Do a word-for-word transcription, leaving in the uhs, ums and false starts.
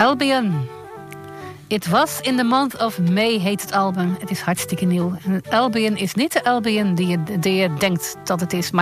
Albion. It Was in the Month of May heet het album. Het is hartstikke nieuw. En Albion is niet de Albion die je, die je denkt dat het is, maar